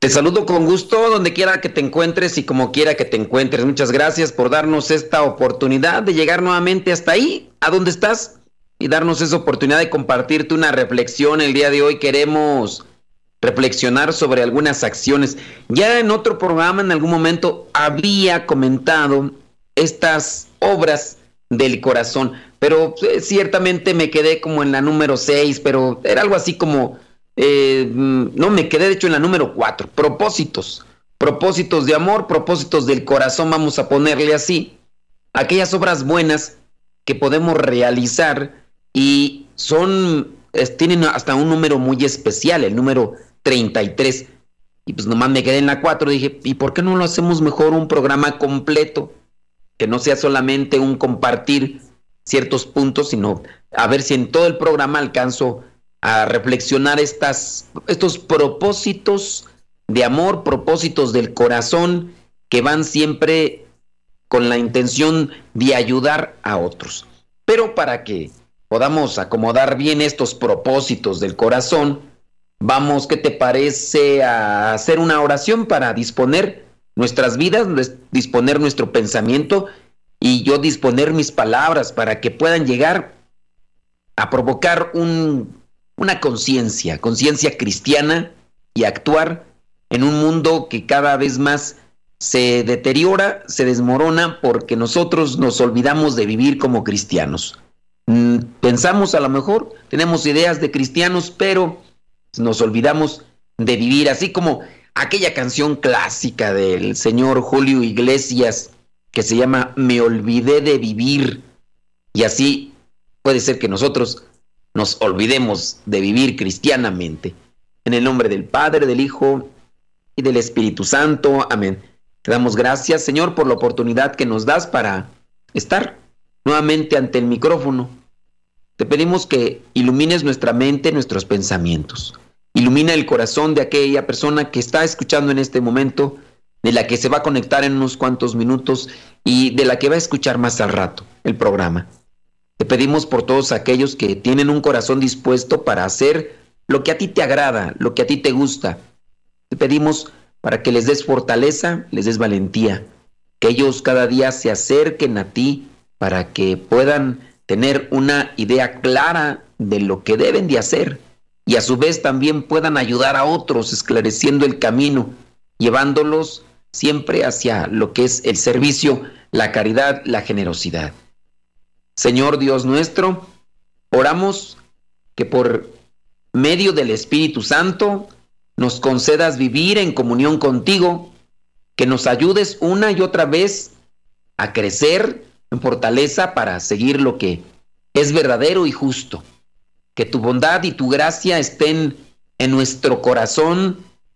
Te saludo con gusto donde quiera que te encuentres y como quiera que te encuentres. Muchas gracias por darnos esta oportunidad de llegar nuevamente hasta ahí, a donde estás, y darnos esa oportunidad de compartirte una reflexión. El día de hoy queremos reflexionar sobre algunas acciones. Ya en otro programa en algún momento había comentado estas obras del corazón, pero ciertamente me quedé como en la número 6, pero era algo así como... no, me quedé de hecho en la número 4, propósitos de amor, propósitos del corazón, vamos a ponerle así, aquellas obras buenas que podemos realizar y tienen hasta un número muy especial, el número 33, y pues nomás me quedé en la 4, dije, ¿y por qué no lo hacemos mejor un programa completo? Que no sea solamente un compartir ciertos puntos, sino a ver si en todo el programa alcanzo a reflexionar estos propósitos de amor, propósitos del corazón que van siempre con la intención de ayudar a otros. Pero para que podamos acomodar bien estos propósitos del corazón, vamos, ¿qué te parece a hacer una oración para disponer nuestras vidas, disponer nuestro pensamiento y yo disponer mis palabras para que puedan llegar a provocar una conciencia cristiana y actuar en un mundo que cada vez más se deteriora, se desmorona porque nosotros nos olvidamos de vivir como cristianos. Pensamos a lo mejor, tenemos ideas de cristianos, pero nos olvidamos de vivir, así como aquella canción clásica del señor Julio Iglesias que se llama Me olvidé de vivir, y así puede ser que nosotros nos olvidemos de vivir cristianamente. En el nombre del Padre, del Hijo y del Espíritu Santo. Amén. Te damos gracias, Señor, por la oportunidad que nos das para estar nuevamente ante el micrófono. Te pedimos que ilumines nuestra mente, nuestros pensamientos. Ilumina el corazón de aquella persona que está escuchando en este momento, de la que se va a conectar en unos cuantos minutos y de la que va a escuchar más al rato el programa. Te pedimos por todos aquellos que tienen un corazón dispuesto para hacer lo que a ti te agrada, lo que a ti te gusta. Te pedimos para que les des fortaleza, les des valentía, que ellos cada día se acerquen a ti para que puedan tener una idea clara de lo que deben de hacer y a su vez también puedan ayudar a otros esclareciendo el camino, llevándolos siempre hacia lo que es el servicio, la caridad, la generosidad. Señor Dios nuestro, oramos que por medio del Espíritu Santo nos concedas vivir en comunión contigo, que nos ayudes una y otra vez a crecer en fortaleza para seguir lo que es verdadero y justo, que tu bondad y tu gracia estén en nuestro corazón